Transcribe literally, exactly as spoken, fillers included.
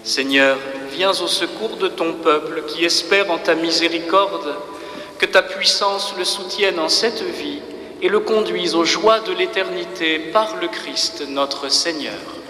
Seigneur, viens au secours de ton peuple qui espère en ta miséricorde, que ta puissance le soutienne en cette vie et le conduise aux joies de l'éternité par le Christ notre Seigneur.